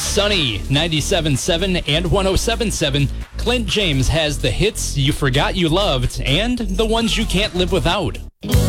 Sunny 97.7 and 107.7. Clint James has the hits you forgot you loved and the ones you can't live without.